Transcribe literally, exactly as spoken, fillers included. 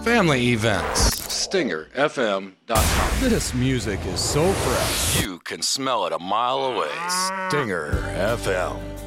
family events. Stinger F M dot com. This music is so fresh. You can smell it a mile away. Stinger F M.